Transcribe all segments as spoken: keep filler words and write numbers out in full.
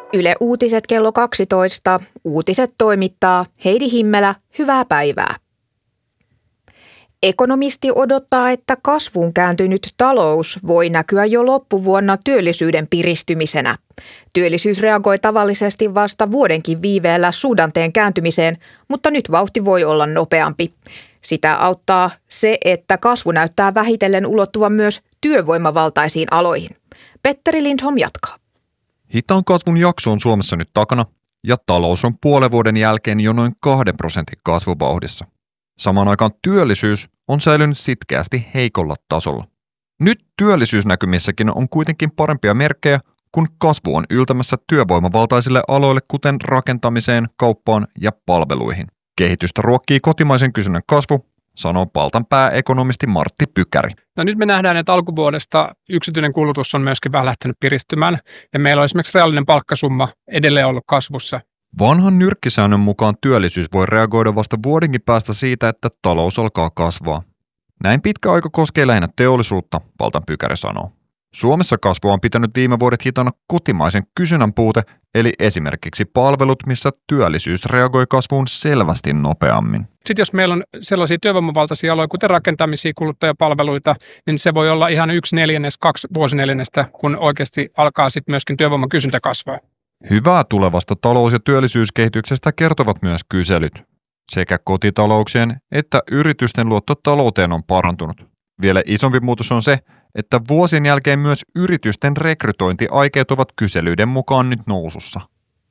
Yle Uutiset kello kaksitoista. Uutiset toimittaa Heidi Himmelä. Hyvää päivää. Ekonomisti odottaa, että kasvuun kääntynyt talous voi näkyä jo loppuvuonna työllisyyden piristymisenä. Työllisyys reagoi tavallisesti vasta vuodenkin viiveellä suhdanteen kääntymiseen, mutta nyt vauhti voi olla nopeampi. Sitä auttaa se, että kasvu näyttää vähitellen ulottuvan myös työvoimavaltaisiin aloihin. Petteri Lindholm jatkaa. Hitaan kasvun jakso on Suomessa nyt takana ja talous on puolen vuoden jälkeen jo noin kahden prosentin kasvuvauhdissa. Samaan aikaan työllisyys on säilynyt sitkeästi heikolla tasolla. Nyt työllisyysnäkymissäkin on kuitenkin parempia merkkejä, kun kasvu on yltämässä työvoimavaltaisille aloille, kuten rakentamiseen, kauppaan ja palveluihin. Kehitystä ruokkii kotimaisen kysynnän kasvu, sanoo Paltan pääekonomisti Martti Pykäri. No nyt me nähdään, että alkuvuodesta yksityinen kulutus on myöskin vähän lähtenyt piristymään, ja meillä on esimerkiksi reaalinen palkkasumma edelleen ollut kasvussa. Vanhan nyrkkisäännön mukaan työllisyys voi reagoida vasta vuodenkin päästä siitä, että talous alkaa kasvaa. Näin pitkä aika koskee lähinnä teollisuutta, Paltan Pykäri sanoo. Suomessa kasvua on pitänyt viime vuodet hitana kotimaisen kysynnän puute, eli esimerkiksi palvelut, missä työllisyys reagoi kasvuun selvästi nopeammin. Sitten jos meillä on sellaisia työvoimavaltaisia aloja, kuten rakentamisia, kuluttajapalveluita, niin se voi olla ihan yksi neljännes, kaksi vuosineljännestä, kun oikeasti alkaa sitten myöskin työvoiman kysyntä kasvaa. Hyvää tulevasta talous- ja työllisyyskehityksestä kertovat myös kyselyt. Sekä kotitalouksien että yritysten luotto talouteen on parantunut. Vielä isompi muutos on se, että vuosien jälkeen myös yritysten rekrytointiaikeet ovat kyselyiden mukaan nyt nousussa.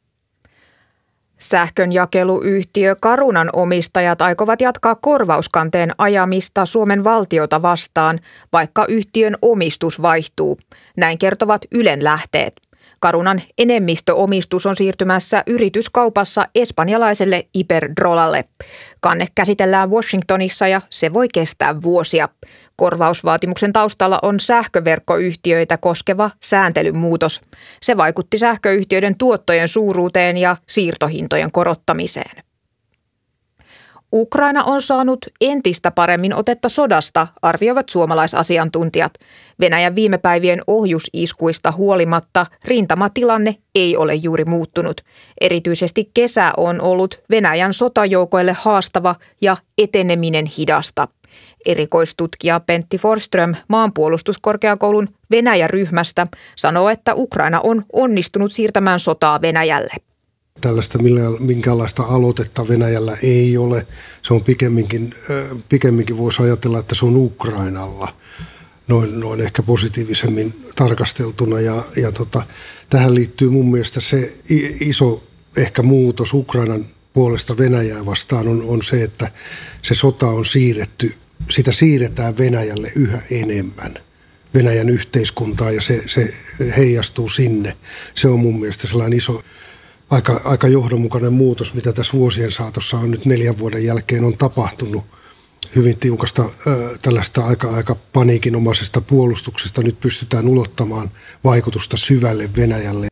Sähkönjakeluyhtiö Carunan omistajat aikovat jatkaa korvauskanteen ajamista Suomen valtiota vastaan, vaikka yhtiön omistus vaihtuu. Näin kertovat Ylen lähteet. Carunan enemmistöomistus on siirtymässä yrityskaupassa espanjalaiselle Iberdrolalle. Kanne käsitellään Washingtonissa ja se voi kestää vuosia. Korvausvaatimuksen taustalla on sähköverkkoyhtiöitä koskeva sääntelymuutos. Se vaikutti sähköyhtiöiden tuottojen suuruuteen ja siirtohintojen korottamiseen. Ukraina on saanut entistä paremmin otetta sodasta, arvioivat suomalaisasiantuntijat. Venäjän viime päivien ohjusiskuista huolimatta rintamatilanne ei ole juuri muuttunut. Erityisesti kesä on ollut Venäjän sotajoukoille haastava ja eteneminen hidasta. Erikoistutkija Pentti Forsström maanpuolustuskorkeakoulun Venäjä-ryhmästä sanoo, että Ukraina on onnistunut siirtämään sotaa Venäjälle. Tällaista minkäänlaista aloitetta Venäjällä ei ole. Se on pikemminkin, pikemminkin voisi ajatella, että se on Ukrainalla noin, noin ehkä positiivisemmin tarkasteltuna. Ja, ja tota, tähän liittyy mun mielestä se iso ehkä muutos Ukrainan puolesta Venäjää vastaan on, on se, että se sota on siirretty, sitä siirretään Venäjälle yhä enemmän. Venäjän yhteiskuntaa ja se, se heijastuu sinne. Se on mun mielestä sellainen iso Aika, aika johdonmukainen muutos, mitä tässä vuosien saatossa on nyt neljän vuoden jälkeen on tapahtunut. Hyvin tiukasta äh, tällaista aika, aika paniikinomaisesta puolustuksesta nyt pystytään ulottamaan vaikutusta syvälle Venäjälle.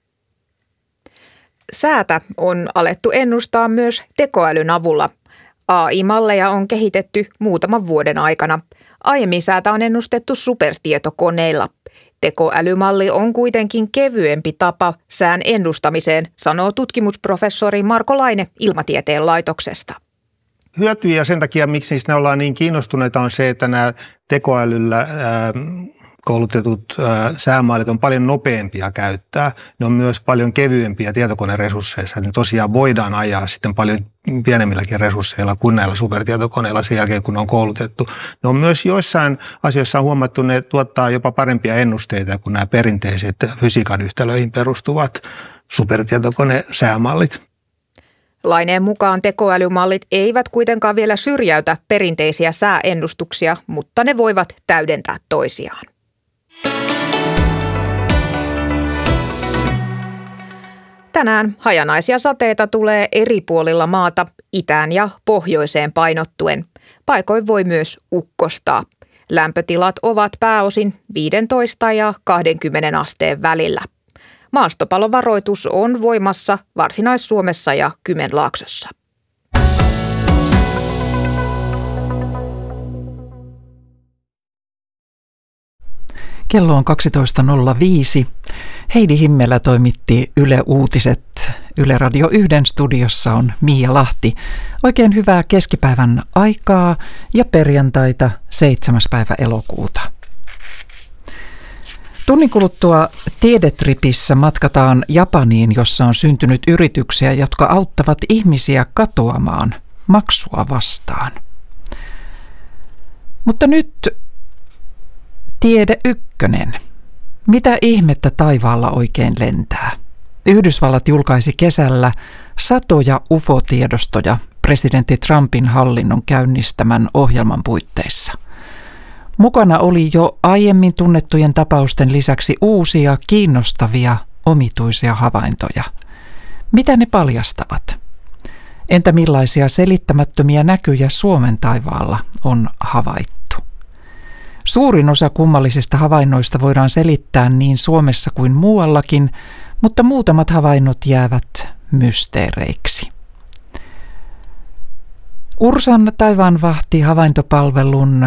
Säätä on alettu ennustaa myös tekoälyn avulla. A I-malleja on kehitetty muutaman vuoden aikana. Aiemmin säätä on ennustettu supertietokoneilla. Tekoälymalli on kuitenkin kevyempi tapa sään ennustamiseen, sanoo tutkimusprofessori Marko Laine Ilmatieteen laitoksesta. Hyötyjä sen takia, miksi ne ollaan niin kiinnostuneita, on se, että nämä tekoälyllä ää, koulutetut ää, säämallit on paljon nopeampia käyttää. Ne on myös paljon kevyempiä tietokoneresursseissa. Ne tosiaan voidaan ajaa sitten paljon pienemmilläkin resursseilla kuin näillä supertietokoneilla sen jälkeen, kun ne on koulutettu. Ne on myös joissain asioissa on huomattu, että ne tuottaa jopa parempia ennusteita kuin nämä perinteiset fysiikan yhtälöihin perustuvat supertietokone-säämallit. Laineen mukaan tekoälymallit eivät kuitenkaan vielä syrjäytä perinteisiä sääennustuksia, mutta ne voivat täydentää toisiaan. Tänään hajanaisia sateita tulee eri puolilla maata, itään ja pohjoiseen painottuen. Paikoin voi myös ukkostaa. Lämpötilat ovat pääosin viisitoista ja kaksikymmentä asteen välillä. Maastopalovaroitus on voimassa Varsinais-Suomessa ja Kymenlaaksossa. Kello on kaksitoista nolla viisi. Heidi Himmelä toimitti Yle Uutiset. Yle Radio yhden studiossa on Miia Lahti. Oikein hyvää keskipäivän aikaa ja perjantaita seitsemäs päivä elokuuta. Tunnin kuluttua Tiedetripissä matkataan Japaniin, jossa on syntynyt yrityksiä, jotka auttavat ihmisiä katoamaan maksua vastaan. Mutta nyt Tiede ykkönen. Mitä ihmettä taivaalla oikein lentää? Yhdysvallat julkaisi kesällä satoja U F O-tiedostoja presidentti Trumpin hallinnon käynnistämän ohjelman puitteissa. Mukana oli jo aiemmin tunnettujen tapausten lisäksi uusia, kiinnostavia, omituisia havaintoja. Mitä ne paljastavat? Entä millaisia selittämättömiä näkyjä Suomen taivaalla on havaittu? Suurin osa kummallisista havainnoista voidaan selittää niin Suomessa kuin muuallakin, mutta muutamat havainnot jäävät mysteereiksi. Ursan taivaanvahti havaintopalvelun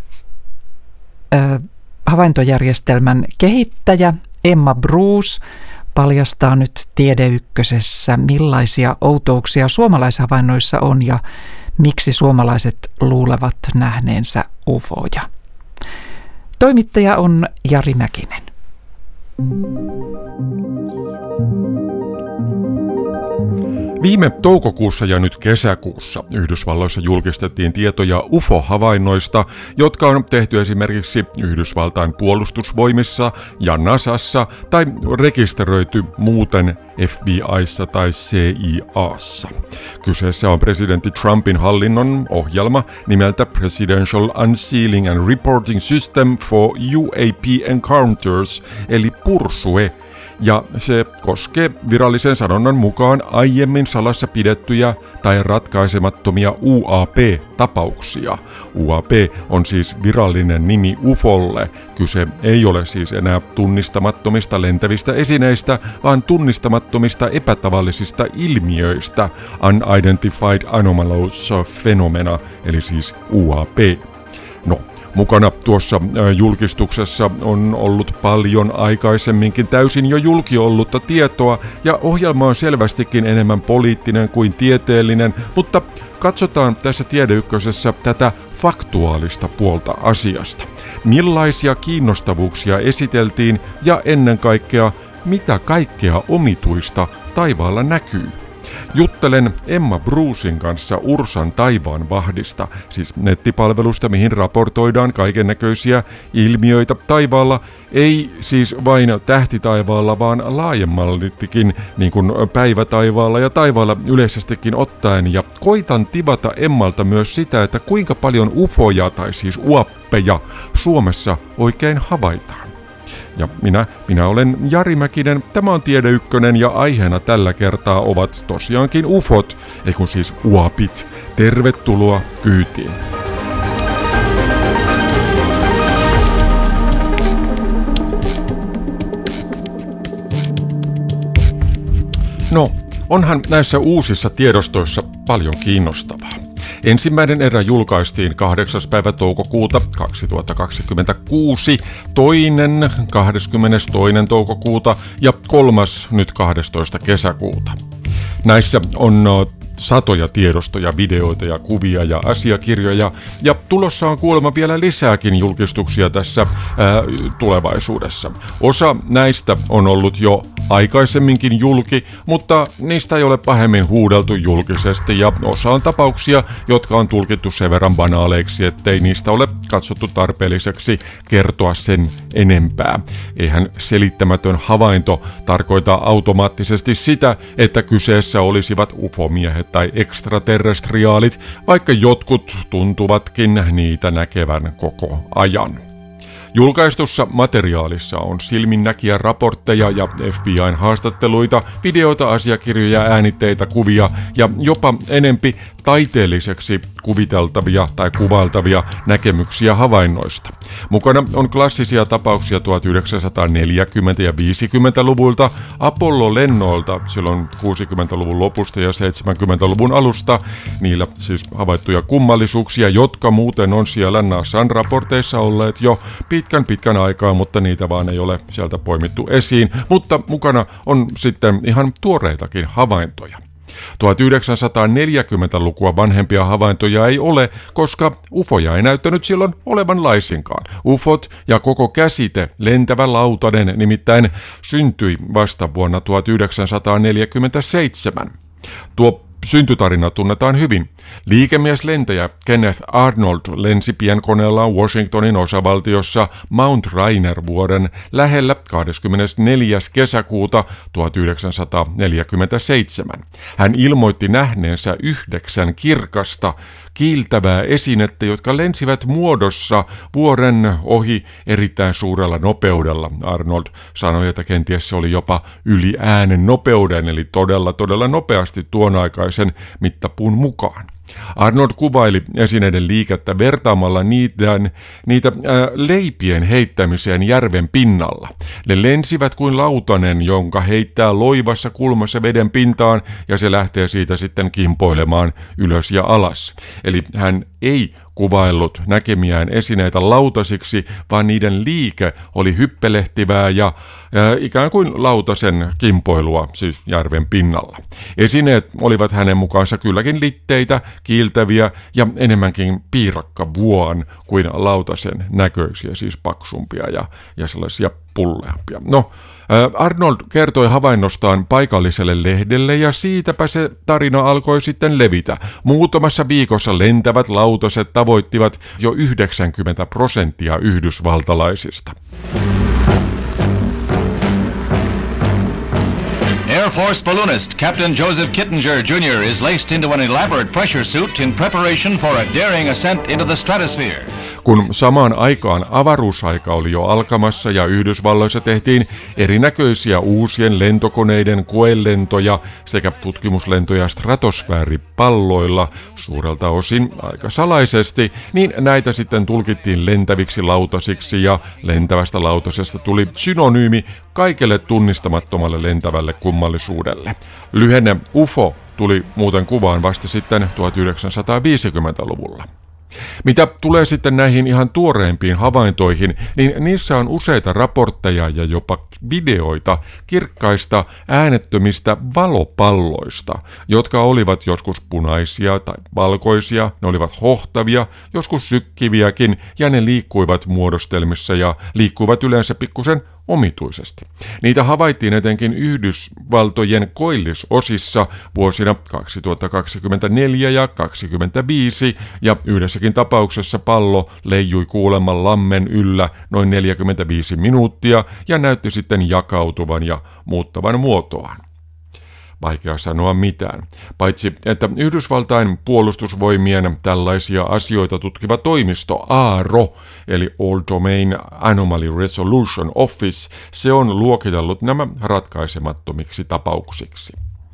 äh, havaintojärjestelmän kehittäjä Emma Bruce paljastaa nyt Tiede Ykkösessä, millaisia outouksia suomalaishavainnoissa on ja miksi suomalaiset luulevat nähneensä U F Oja. Toimittaja on Jari Mäkinen. Viime toukokuussa ja nyt kesäkuussa Yhdysvalloissa julkistettiin tietoja U F O-havainnoista, jotka on tehty esimerkiksi Yhdysvaltain puolustusvoimissa ja NASAssa tai rekisteröity muuten F B I:ssa tai C I A:ssa. Kyseessä on presidentti Trumpin hallinnon ohjelma nimeltä Presidential Unsealing and Reporting System for U A P Encounters eli PURSUE, ja se koskee virallisen sanonnan mukaan aiemmin salassa pidettyjä tai ratkaisemattomia U A P-tapauksia. U A P on siis virallinen nimi U F Olle. Kyse ei ole siis enää tunnistamattomista lentävistä esineistä, vaan tunnistamattomista epätavallisista ilmiöistä, Unidentified Anomalous Phenomena, eli siis U A P. No, mukana tuossa julkistuksessa on ollut paljon aikaisemminkin täysin jo julki ollutta tietoa, ja ohjelma on selvästikin enemmän poliittinen kuin tieteellinen, mutta katsotaan tässä Tiede Ykkösessä tätä faktuaalista puolta asiasta. Millaisia kiinnostavuuksia esiteltiin ja ennen kaikkea, mitä kaikkea omituista taivaalla näkyy? Juttelen Emma Brucen kanssa Ursan taivaanvahdista, siis nettipalvelusta, mihin raportoidaan kaikennäköisiä ilmiöitä taivaalla, ei siis vain tähtitaivaalla, vaan laajemmaltikin, niin kuin päivätaivaalla ja taivaalla yleisestikin ottaen, ja koitan tivata Emmalta myös sitä, että kuinka paljon ufoja tai siis uappeja Suomessa oikein havaitaan. Ja minä, minä olen Jari Mäkinen, tämä on Tiede Ykkönen ja aiheena tällä kertaa ovat tosiaankin ufot, ei kun siis uapit. Tervetuloa kyytiin. No, onhan näissä uusissa tiedostoissa paljon kiinnostavaa. Ensimmäinen erä julkaistiin kahdeksas päivä toukokuuta kaksituhattakaksikymmentäkuusi, toinen kahdeskymmenestoinen toukokuuta ja kolmas nyt kahdestoista kesäkuuta. Näissä on satoja tiedostoja, videoita ja kuvia ja asiakirjoja, ja tulossa on kuulemma vielä lisääkin julkistuksia tässä ää, tulevaisuudessa. Osa näistä on ollut jo aikaisemminkin julki, mutta niistä ei ole pahemmin huudeltu julkisesti, ja osa on tapauksia, jotka on tulkittu sen verran banaaleiksi, ettei niistä ole katsottu tarpeelliseksi kertoa sen enempää. Eihän selittämätön havainto tarkoita automaattisesti sitä, että kyseessä olisivat ufomiehet tai ekstraterrestriaalit, vaikka jotkut tuntuvatkin niitä näkevän koko ajan. Julkaistussa materiaalissa on silminnäkijä raportteja ja F B I:n haastatteluita, videoita, asiakirjoja, äänitteitä, kuvia ja jopa enempi taiteelliseksi kuviteltavia tai kuvailtavia näkemyksiä havainnoista. Mukana on klassisia tapauksia tuhatyhdeksänsataaneljäkymmentä- ja viisikymmentäluvulta, Apollo-lennoilta silloin kuusikymmentäluvun lopusta ja seitsemänkymmentäluvun alusta, niillä siis havaittuja kummallisuuksia, jotka muuten on siellä NASAn raporteissa olleet jo pitkän pitkän aikaa, mutta niitä vaan ei ole sieltä poimittu esiin, mutta mukana on sitten ihan tuoreitakin havaintoja. tuhatyhdeksänsataaneljäkymmentälukua vanhempia havaintoja ei ole, koska ufoja ei näyttänyt silloin olevan laisinkaan. Ufot ja koko käsite lentävä lautanen nimittäin syntyi vasta vuonna tuhatyhdeksänsataaneljäkymmentäseitsemän. Tuo syntytarina tunnetaan hyvin. Liikemies-lentäjä Kenneth Arnold lensi pienkoneellaan Washingtonin osavaltiossa Mount Rainier-vuoren lähellä kahdeskymmenesneljäs kesäkuuta tuhatyhdeksänsataaneljäkymmentäseitsemän. Hän ilmoitti nähneensä yhdeksän kirkasta, kiiltävää esinettä, jotka lensivät muodossa vuoren ohi erittäin suurella nopeudella. Arnold sanoi, että kenties se oli jopa yli äänen nopeuden, eli todella todella nopeasti tuon aikaisen mittapuun mukaan. Arnold kuvaili esineiden liikettä vertaamalla niiden, niitä ää, leipien heittämiseen järven pinnalla. Ne lensivät kuin lautanen, jonka heittää loivassa kulmassa veden pintaan ja se lähtee siitä sitten kimpoilemaan ylös ja alas. Eli hän ei kuvaillut näkemiään esineitä lautasiksi, vaan niiden liike oli hyppelehtivää ja äh, ikään kuin lautasen kimpoilua, siis järven pinnalla. Esineet olivat hänen mukaansa kylläkin litteitä, kiiltäviä ja enemmänkin piirakkavuon kuin lautasen näköisiä, siis paksumpia ja, ja sellaisia pulleampia. No, Arnold kertoi havainnostaan paikalliselle lehdelle ja siitäpä se tarina alkoi sitten levitä. Muutamassa viikossa lentävät lautaset tavoittivat jo yhdeksänkymmentä prosenttia yhdysvaltalaisista. Air Force balloonist Captain Joseph Kittinger Junior is laced into an elaborate pressure suit in preparation for a daring ascent into the stratosphere. Kun samaan aikaan avaruusaika oli jo alkamassa ja Yhdysvalloissa tehtiin erinäköisiä uusien lentokoneiden koelentoja sekä tutkimuslentoja stratosfääripalloilla suurelta osin aika salaisesti, niin näitä sitten tulkittiin lentäviksi lautasiksi ja lentävästä lautasesta tuli synonyymi kaikelle tunnistamattomalle lentävälle kummallisuudelle. Lyhenne U F O tuli muuten kuvaan vasta sitten tuhatyhdeksänsataaviisikymmentäluvulla. Mitä tulee sitten näihin ihan tuoreimpiin havaintoihin, niin niissä on useita raportteja ja jopa videoita kirkkaista äänettömistä valopalloista, jotka olivat joskus punaisia tai valkoisia, ne olivat hohtavia, joskus sykkiviäkin ja ne liikkuivat muodostelmissa ja liikkuivat yleensä pikkusen omituisesti. Niitä havaittiin etenkin Yhdysvaltojen koillisosissa vuosina kaksituhattakaksikymmentäneljä ja kaksituhattakaksikymmentäviisi ja yhdessäkin tapauksessa pallo leijui kuulemma lammen yllä noin neljäkymmentäviisi minuuttia ja näytti sitten jakautuvan ja muuttavan muotoaan. Vaikea sanoa mitään, paitsi että Yhdysvaltain puolustusvoimien tällaisia asioita tutkiva toimisto A R O, eli All Domain Anomaly Resolution Office, se on luokitellut nämä ratkaisemattomiksi tapauksiksi.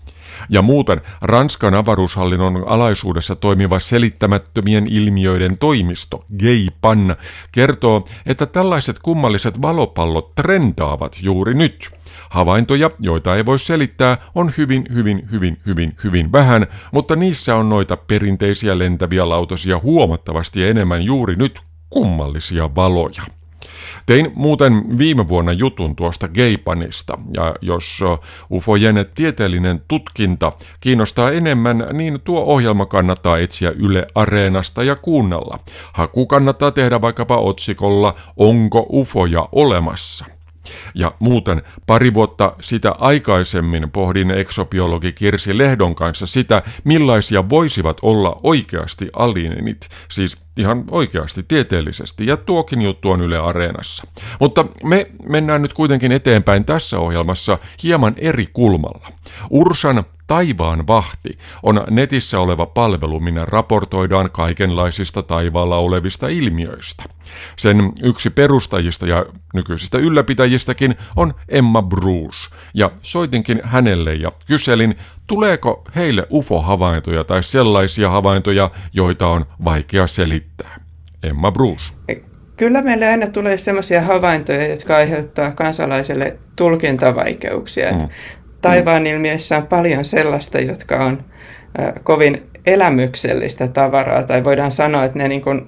Ja muuten Ranskan avaruushallinnon alaisuudessa toimiva selittämättömien ilmiöiden toimisto, GEIPAN, kertoo, että tällaiset kummalliset valopallot trendaavat juuri nyt. Havaintoja, joita ei voi selittää, on hyvin, hyvin, hyvin, hyvin, hyvin vähän, mutta niissä on noita perinteisiä lentäviä lautasia huomattavasti enemmän juuri nyt kummallisia valoja. Tein muuten viime vuonna jutun tuosta GEIPANista, ja jos U F Ojen tieteellinen tutkinta kiinnostaa enemmän, niin tuo ohjelma kannattaa etsiä Yle Areenasta ja kuunnella. Haku kannattaa tehdä vaikkapa otsikolla "Onko ufoja olemassa?". Ja muuten pari vuotta sitä aikaisemmin pohdin eksobiologi Kirsi Lehdon kanssa sitä, millaisia voisivat olla oikeasti alienit, siis Ihan oikeasti, tieteellisesti, ja tuokin juttu on Yle Areenassa. Mutta me mennään nyt kuitenkin eteenpäin tässä ohjelmassa hieman eri kulmalla. Ursan Taivaan vahti on netissä oleva palvelu, minä raportoidaan kaikenlaisista taivaalla olevista ilmiöistä. Sen yksi perustajista ja nykyisistä ylläpitäjistäkin on Emma Bruce, ja soitinkin hänelle ja kyselin, tuleeko heille U F O-havaintoja tai sellaisia havaintoja, joita on vaikea selittää. Emma Bruce. Kyllä meille aina tulee sellaisia havaintoja, jotka aiheuttaa kansalaiselle tulkintavaikeuksia. Mm. Taivaan ilmiöissä on paljon sellaista, jotka on äh, kovin elämyksellistä tavaraa, tai voidaan sanoa, että ne niin kuin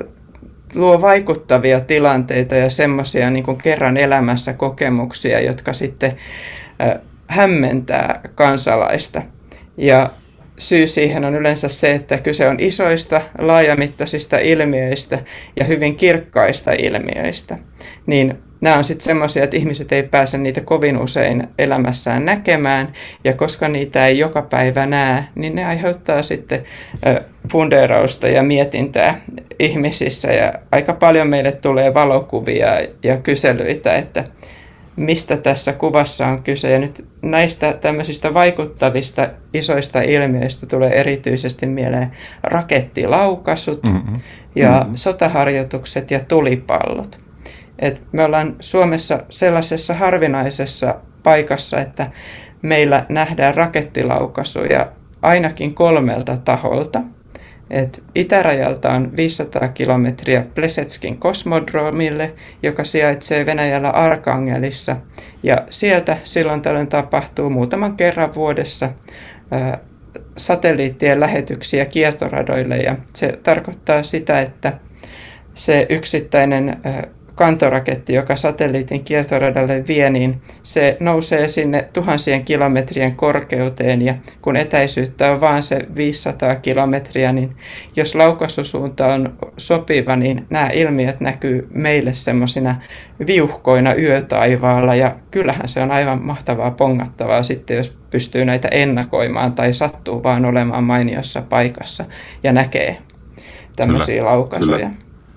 luo vaikuttavia tilanteita ja semmoisia niin kuin kerran elämässä kokemuksia, jotka sitten äh, hämmentää kansalaista. Ja syy siihen on yleensä se, että kyse on isoista, laajamittaisista ilmiöistä ja hyvin kirkkaista ilmiöistä. Niin nämä on sitten semmoisia, että ihmiset ei pääse niitä kovin usein elämässään näkemään, ja koska niitä ei joka päivä näe, niin ne aiheuttaa sitten fundeerausta ja mietintää ihmisissä, ja aika paljon meille tulee valokuvia ja kyselyitä, että mistä tässä kuvassa on kyse, ja nyt näistä tämmöisistä vaikuttavista isoista ilmiöistä tulee erityisesti mieleen rakettilaukaisut mm-hmm. ja mm-hmm. sotaharjoitukset ja tulipallot. Et me ollaan Suomessa sellaisessa harvinaisessa paikassa, että meillä nähdään rakettilaukaisuja ainakin kolmelta taholta. Et itärajalta on viisisataa kilometriä Plesetskin kosmodromille, joka sijaitsee Venäjällä Arkangelissa. Ja sieltä silloin tällöin tapahtuu muutaman kerran vuodessa ää, satelliittien lähetyksiä kiertoradoille. Ja se tarkoittaa sitä, että se yksittäinen ää, kantoraketti, joka satelliitin kiertoradalle vie, niin se nousee sinne tuhansien kilometrien korkeuteen, ja kun etäisyyttä on vain se viisisataa kilometriä, niin jos laukaisusuunta on sopiva, niin nämä ilmiöt näkyy meille semmoisina viuhkoina yötaivaalla, ja kyllähän se on aivan mahtavaa pongattavaa sitten, jos pystyy näitä ennakoimaan tai sattuu vaan olemaan mainiossa paikassa ja näkee tämmöisiä kyllä, laukaisuja. Kyllä.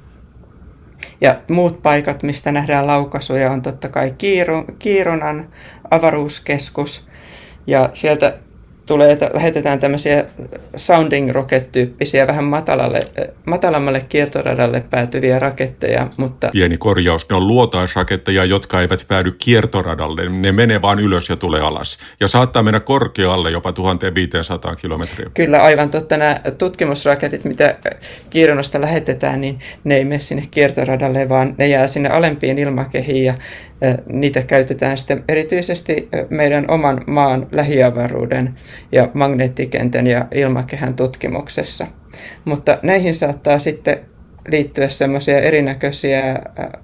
Ja muut paikat, mistä nähdään laukaisuja, on totta kai Kiiru, Kiirunan avaruuskeskus, ja sieltä tulee, lähetetään tämmöisiä sounding rocket-tyyppisiä, vähän matalalle, matalammalle kiertoradalle päätyviä raketteja. Mutta pieni korjaus, ne on luotaisraketteja, jotka eivät päädy kiertoradalle. Ne menee vaan ylös ja tulee alas. Ja saattaa mennä korkealle jopa tuhatviisisataa kilometriä. Kyllä, aivan totta. Nämä tutkimusraketit, mitä Kiirunasta lähetetään, niin ne ei mene sinne kiertoradalle, vaan ne jää sinne alempiin ilmakehiin, ja niitä käytetään sitten erityisesti meidän oman maan lähiavaruuden ja magneettikentän ja ilmakehän tutkimuksessa. Mutta näihin saattaa sitten liittyä semmoisia erinäköisiä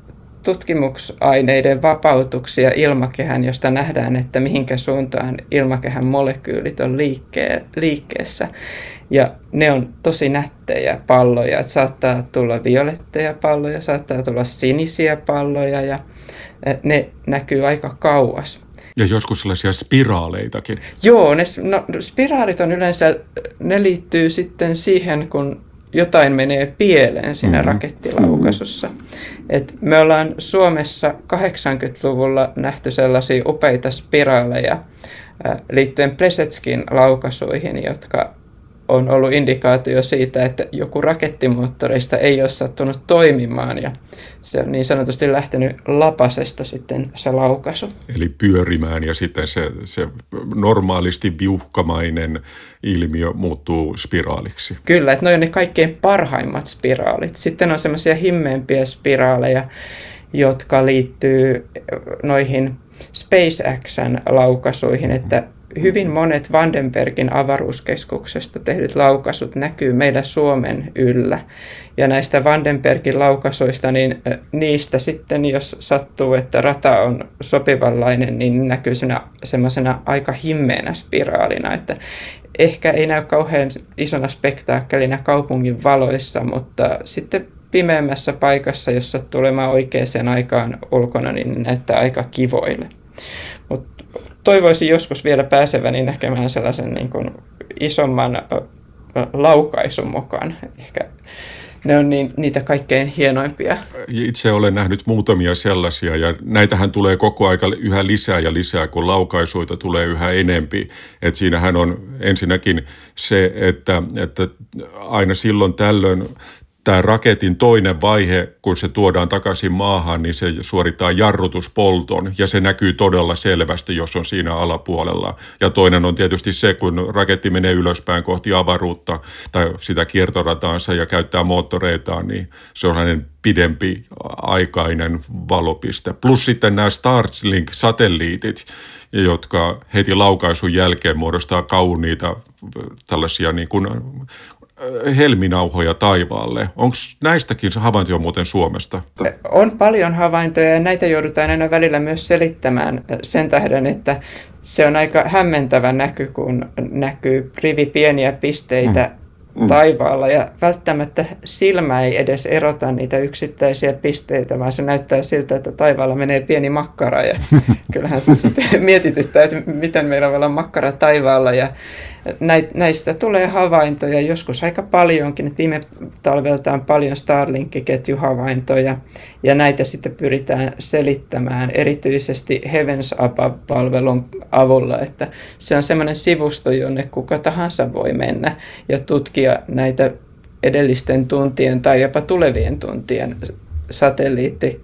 tutkimusaineiden vapautuksia ilmakehän, josta nähdään, että mihinkä suuntaan ilmakehän molekyylit on liikkee, liikkeessä. Ja ne on tosi nättejä palloja, että saattaa tulla violetteja palloja, saattaa tulla sinisiä palloja, ja ne näkyy aika kauas. Ja joskus sellaisia spiraaleitakin. Joo, ne, no, spiraalit on yleensä, ne liittyy sitten siihen, kun jotain menee pieleen siinä mm-hmm. rakettilaukaisussa. Et me ollaan Suomessa kahdeksankymmentäluvulla nähty sellaisia upeita spiraaleja äh, liittyen Plesetskin laukaisuihin, jotka on ollut indikaatio siitä, että joku rakettimoottoreista ei ole sattunut toimimaan, ja se on niin sanotusti lähtenyt lapasesta sitten se laukaisu. Eli pyörimään, ja sitten se, se normaalisti viuhkamainen ilmiö muuttuu spiraaliksi. Kyllä, että ne on ne kaikkein parhaimmat spiraalit. Sitten on semmoisia himmeämpiä spiraaleja, jotka liittyy noihin SpaceXn laukaisuihin, että hyvin monet Vandenbergin avaruuskeskuksesta tehdyt laukaisut näkyy meillä Suomen yllä. Ja näistä Vandenbergin laukaisuista, niin niistä sitten, jos sattuu, että rata on sopivanlainen, niin näkyy semmoisena aika himmeänä spiraalina, että ehkä ei näy kauhean isona spektaakkelina kaupungin valoissa, mutta sitten pimeämmässä paikassa, jos sattuu olemaan oikeaan aikaan ulkona, niin näyttää aika kivoille. Mutta toivoisin joskus vielä pääseväni näkemään sellaisen niin kuin isomman laukaisun mukaan. Ehkä ne on niin, niitä kaikkein hienoimpia. Itse olen nähnyt muutamia sellaisia ja näitähän tulee koko aika yhä lisää ja lisää, kun laukaisuita tulee yhä enempi. Et siinähän on ensinnäkin se, että, että aina silloin tällöin tämä raketin toinen vaihe, kun se tuodaan takaisin maahan, niin se suorittaa jarrutuspolton ja se näkyy todella selvästi, jos on siinä alapuolella. Ja toinen on tietysti se, kun raketti menee ylöspäin kohti avaruutta tai sitä kiertorataansa ja käyttää moottoreitaan, niin se on hänen pidempi aikainen valopiste. Plus sitten nämä Starlink-satelliitit, jotka heti laukaisun jälkeen muodostaa kauniita tällaisia niin kuin helminauhoja taivaalle. Onko näistäkin havaintoja muuten Suomesta? On paljon havaintoja ja näitä joudutaan aina välillä myös selittämään sen tähden, että se on aika hämmentävä näky, kun näkyy rivi pieniä pisteitä mm. taivaalla ja välttämättä silmä ei edes erota niitä yksittäisiä pisteitä, vaan se näyttää siltä, että taivaalla menee pieni makkara ja kyllähän se sitten mietityttää, että miten meillä voi olla makkara taivaalla ja näistä tulee havaintoja, joskus aika paljonkin, että viime talvelta on paljon Starlink-ketjuhavaintoja ja näitä sitten pyritään selittämään erityisesti Heavens Above-palvelun avulla, että se on semmoinen sivusto, jonne kuka tahansa voi mennä ja tutkia näitä edellisten tuntien tai jopa tulevien tuntien satelliitti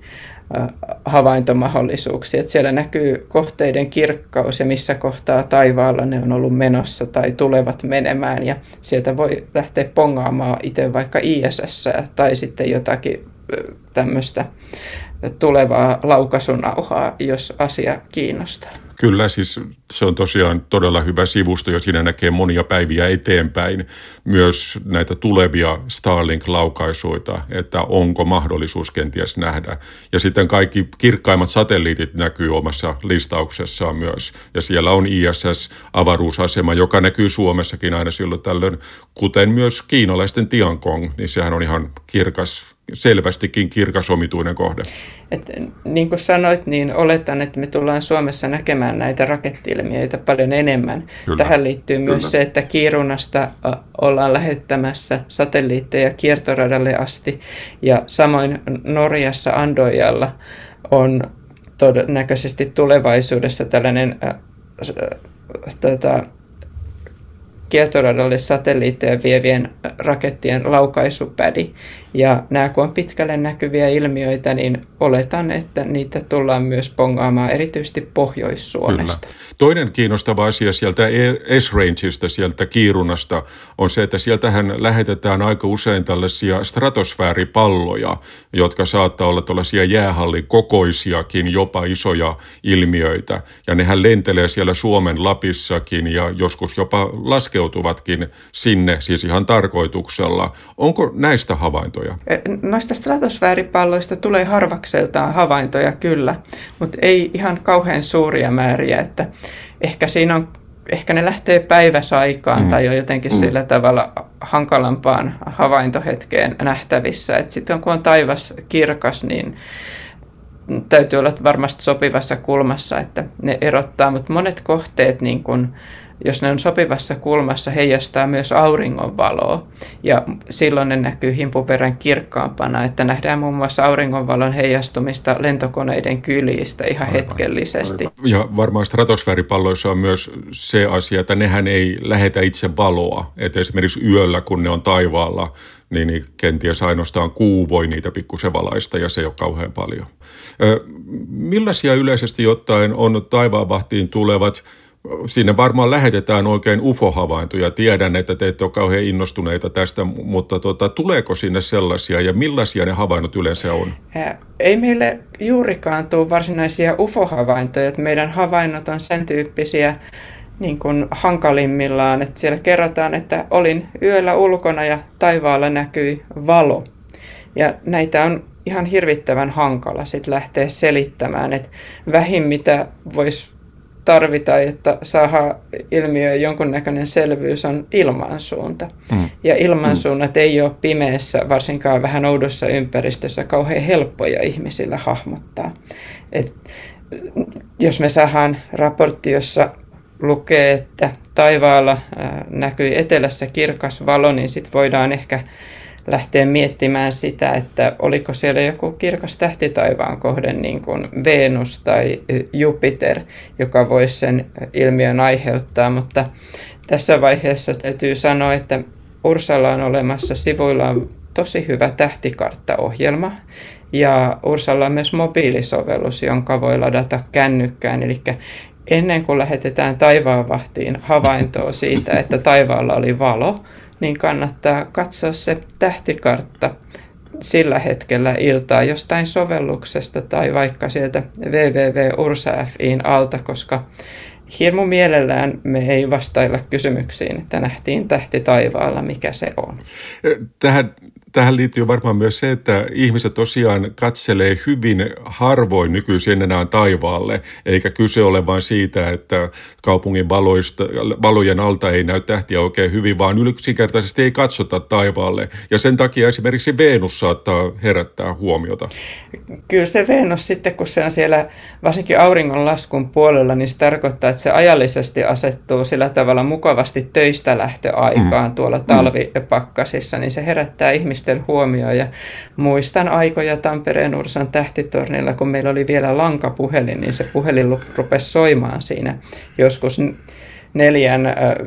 havaintomahdollisuuksia. Että siellä näkyy kohteiden kirkkaus ja missä kohtaa taivaalla ne on ollut menossa tai tulevat menemään ja sieltä voi lähteä pongaamaan itse vaikka I S S tai sitten jotakin tämmöistä tulevaa laukaisunauhaa, jos asia kiinnostaa. Kyllä, siis se on tosiaan todella hyvä sivusto ja siinä näkee monia päiviä eteenpäin myös näitä tulevia Starlink-laukaisuita, että onko mahdollisuus kenties nähdä. Ja sitten kaikki kirkkaimmat satelliitit näkyy omassa listauksessaan myös. Ja siellä on I S S-avaruusasema, joka näkyy Suomessakin aina silloin tällöin, kuten myös kiinalaisten Tiangong, niin sehän on ihan kirkas, selvästikin kirkas omituinen kohde. Et, niin kuin sanoit, niin oletan, että me tullaan Suomessa näkemään näitä raketti-ilmiöitä paljon enemmän. Kyllä. Tähän liittyy Kyllä. myös se, että Kiirunasta ollaan lähettämässä satelliitteja kiertoradalle asti. Ja samoin Norjassa Andojalla on todennäköisesti tulevaisuudessa tällainen äh, tota, kiertoradalle satelliitteja vievien rakettien laukaisupädi. Ja nämä kun on pitkälle näkyviä ilmiöitä, niin oletan, että niitä tullaan myös pongaamaan erityisesti Pohjois-Suomesta. Kyllä. Toinen kiinnostava asia sieltä S-Rangeista, sieltä Kiirunasta, on se, että sieltähän lähetetään aika usein tällaisia stratosfääripalloja, jotka saattaa olla tällaisia jäähallin kokoisiakin, jopa isoja ilmiöitä. Ja nehän lentelee siellä Suomen Lapissakin ja joskus jopa laskeutuvatkin sinne, siis ihan tarkoituksella. Onko näistä havaintoja? Noista stratosfääripalloista tulee harvakseltaan havaintoja kyllä, mutta ei ihan kauhean suuria määriä, että ehkä siinä on, ehkä ne lähtee päiväsaikaan mm. tai on jotenkin mm. sillä tavalla hankalampaan havaintohetkeen nähtävissä, että sitten kun on taivas kirkas, niin täytyy olla varmasti sopivassa kulmassa, että ne erottaa, mutta monet kohteet niin kun jos ne on sopivassa kulmassa, heijastaa myös auringonvaloa ja silloin ne näkyy himpun verran kirkkaampana, että nähdään muun muassa auringonvalon heijastumista lentokoneiden kyljistä ihan aivan, hetkellisesti. Aivan. Ja varmaan stratosfääripalloissa on myös se asia, että nehän ei lähetä itse valoa, että esimerkiksi yöllä kun ne on taivaalla, niin kenties ainoastaan kuu voi niitä pikkusen valaista ja se ei ole kauhean paljon. Ö, millaisia yleisesti ottaen on taivaanvahtiin tulevat? Sinne varmaan lähetetään oikein U F O-havaintoja. Tiedän, että te ette ole kauhean innostuneita tästä, mutta tuota, tuleeko sinne sellaisia ja millaisia ne havainnot yleensä on? Ei meille juurikaan tule varsinaisia U F O-havaintoja. Meidän havainnot on sen tyyppisiä niin kuin hankalimmillaan, että siellä kerrotaan, että olin yöllä ulkona ja taivaalla näkyi valo. Ja näitä on ihan hirvittävän hankala sit lähteä selittämään, että vähin mitä voisi tarvita, että saadaan ilmiöön jonkunnäköinen selvyys on ilmansuunta. Mm. Ja ilmansuunnat mm. ei ole pimeässä, varsinkaan vähän oudossa ympäristössä, kauhean helppoja ihmisillä hahmottaa. Et jos me saadaan raportti, jossa lukee, että taivaalla näkyy etelässä kirkas valo, niin sitten voidaan ehkä lähteä miettimään sitä, että oliko siellä joku kirkas tähti taivaan kohde, niin kuin Venus tai Jupiter, joka voisi sen ilmiön aiheuttaa, mutta tässä vaiheessa täytyy sanoa, että Ursalla on olemassa sivuillaan tosi hyvä tähtikarttaohjelma, ja Ursalla on myös mobiilisovellus, jonka voi ladata kännykkään, eli ennen kuin lähetetään taivaanvahtiin havaintoa siitä, että taivaalla oli valo, niin kannattaa katsoa se tähtikartta sillä hetkellä iltaa jostain sovelluksesta tai vaikka sieltä double-u double-u double-u piste ursa piste fiin alta, koska hirmu mielellään me ei vastailla kysymyksiin, että nähtiin tähti taivaalla, mikä se on. Tähän, tähän liittyy varmaan myös se, että ihmiset tosiaan katselee hyvin harvoin nykyisin enää taivaalle, eikä kyse ole vain siitä, että kaupungin valoista, valojen alta ei näy tähtiä oikein hyvin, vaan yksinkertaisesti ei katsota taivaalle. Ja sen takia esimerkiksi Venus saattaa herättää huomiota. Kyllä se Venus sitten, kun se on siellä varsinkin auringonlaskun puolella, niin se tarkoittaa, että se ajallisesti asettuu sillä tavalla mukavasti töistä lähtöaikaan mm. tuolla talvipakkasissa, niin se herättää ihmisten huomioon. Ja muistan aikoja Tampereen Ursan tähtitornilla, kun meillä oli vielä lankapuhelin, niin se puhelin rupesi soimaan siinä joskus neljän,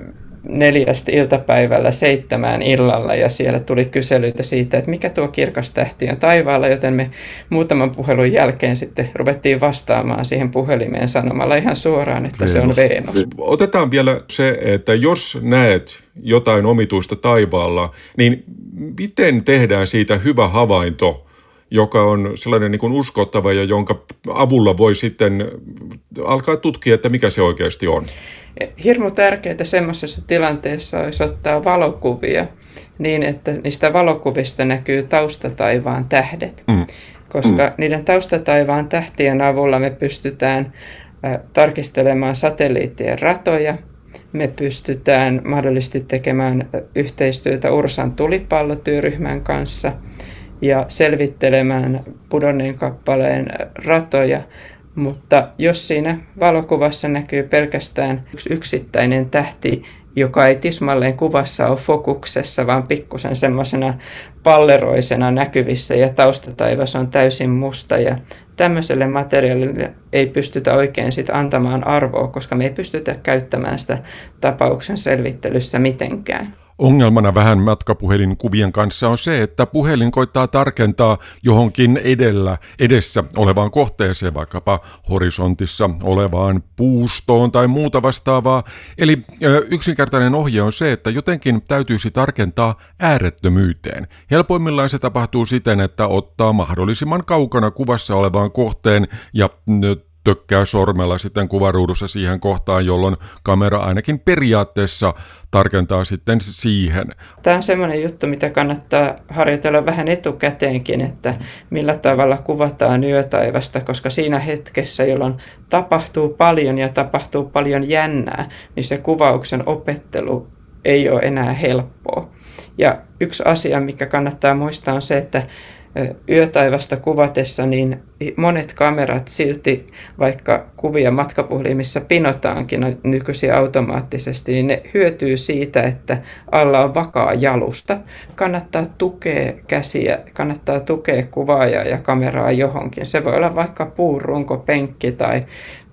neljästä iltapäivällä seitsemään illalla, ja siellä tuli kyselyitä siitä, että mikä tuo kirkas tähti on taivaalla, joten me muutaman puhelun jälkeen sitten ruvettiin vastaamaan siihen puhelimeen sanomalla ihan suoraan, että Venus. Se on Venus. Otetaan vielä se, että jos näet jotain omituista taivaalla, niin miten tehdään siitä hyvä havainto, joka on sellainen niin kuin uskottava ja jonka avulla voi sitten alkaa tutkia, että mikä se oikeasti on? Hirmu tärkeää semmoisessa tilanteessa olisi ottaa valokuvia niin, että niistä valokuvista näkyy taustataivaan tähdet, mm. koska mm. niiden taustataivaan tähtien avulla me pystytään äh, tarkistelemaan satelliittien ratoja, me pystytään mahdollisesti tekemään yhteistyötä Ursan tulipallotyöryhmän kanssa ja selvittelemään pudonneen kappaleen ratoja, mutta jos siinä valokuvassa näkyy pelkästään yksi yksittäinen tähti, joka ei tismalleen kuvassa ole fokuksessa, vaan pikkusen semmoisena palleroisena näkyvissä ja taustataivas on täysin musta, ja tämmöiselle materiaalille ei pystytä oikein sit antamaan arvoa, koska me ei pystytä käyttämään sitä tapauksen selvittelyssä mitenkään. Ongelmana vähän matkapuhelin kuvien kanssa on se, että puhelin koittaa tarkentaa johonkin edellä, edessä olevaan kohteeseen, vaikkapa horisontissa olevaan puustoon tai muuta vastaavaa. Eli yksinkertainen ohje on se, että jotenkin täytyisi tarkentaa äärettömyyteen. Helpoimmillaan se tapahtuu siten, että ottaa mahdollisimman kaukana kuvassa olevaan kohteen ja tökkää sormella sitten kuvaruudussa siihen kohtaan, jolloin kamera ainakin periaatteessa tarkentaa sitten siihen. Tämä on semmoinen juttu, mitä kannattaa harjoitella vähän etukäteenkin, että millä tavalla kuvataan yötaivasta, koska siinä hetkessä, jolloin tapahtuu paljon ja tapahtuu paljon jännää, niin se kuvauksen opettelu ei ole enää helppoa. Ja yksi asia, mikä kannattaa muistaa, on se, että yötaivasta kuvatessa niin monet kamerat silti, vaikka kuvia matkapuhelimissa pinotaankin nykyisin automaattisesti, niin ne hyötyy siitä, että alla on vakaa jalusta. Kannattaa tukea käsiä, kannattaa tukea kuvaajaa ja kameraa johonkin. Se voi olla vaikka puurunko, penkki tai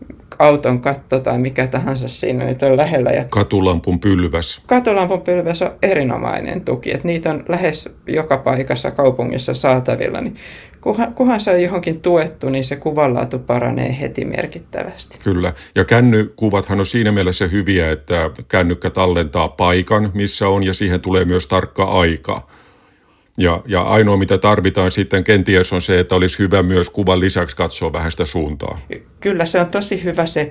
auton katto tai mikä tahansa siinä nyt on lähellä. Ja katulampun pylväs. Katulampun pylväs on erinomainen tuki, että niitä on lähes joka paikassa kaupungissa saatavilla, niin kunhan, kunhan se on johonkin tuettu, niin se kuvanlaatu paranee heti merkittävästi. Kyllä, ja kännykuvathan on siinä mielessä hyviä, että kännykkä tallentaa paikan, missä on, ja siihen tulee myös tarkka aika. Ja, ja ainoa, mitä tarvitaan sitten kenties on se, että olisi hyvä myös kuvan lisäksi katsoa vähän sitä suuntaa. Kyllä, se on tosi hyvä se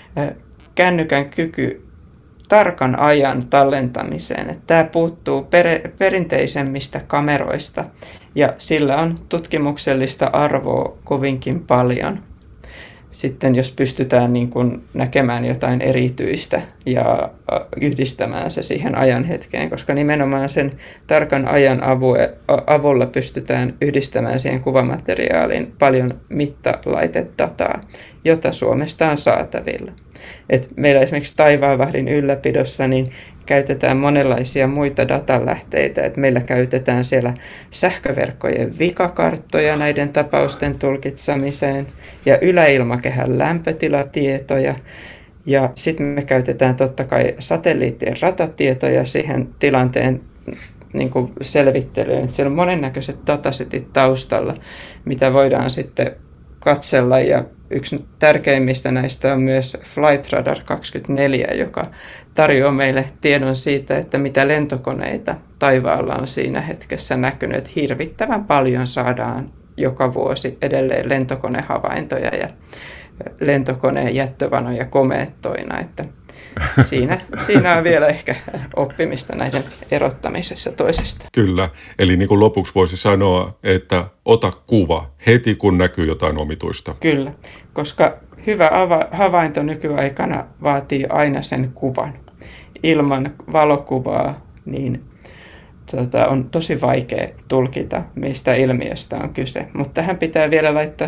kännykän kyky tarkan ajan tallentamiseen. Että tämä puuttuu per, perinteisemmistä kameroista ja sillä on tutkimuksellista arvoa kovinkin paljon. Sitten jos pystytään niin kuin näkemään jotain erityistä ja yhdistämään se siihen ajan hetkeen, koska nimenomaan sen tarkan ajan avulla pystytään yhdistämään siihen kuvamateriaaliin paljon mittalaitedataa, jota Suomesta on saatavilla. Et meillä esimerkiksi taivaanvahdin ylläpidossa niin käytetään monenlaisia muita datalähteitä. Et meillä käytetään siellä sähköverkkojen vikakarttoja näiden tapausten tulkitsemiseen ja yläilmakehän lämpötilatietoja. Ja sitten me käytetään totta kai satelliittien ratatietoja siihen tilanteen niin kuin selvittelyyn. Et siellä on monennäköiset datasetit taustalla, mitä voidaan sitten katsella. Ja yksi tärkeimmistä näistä on myös Flight Radar kaksikymmentäneljä, joka tarjoaa meille tiedon siitä, että mitä lentokoneita taivaalla on siinä hetkessä näkynyt. Että hirvittävän paljon saadaan joka vuosi edelleen lentokonehavaintoja ja lentokoneen jättövanoja komeettoina, että siinä, siinä on vielä ehkä oppimista näiden erottamisessa toisesta. Kyllä, eli niin kuin lopuksi voisi sanoa, että ota kuva heti kun näkyy jotain omituista. Kyllä, koska hyvä ava- havainto nykyaikana vaatii aina sen kuvan. Ilman valokuvaa niin Tota, on tosi vaikea tulkita, mistä ilmiöstä on kyse, mutta tähän pitää vielä laittaa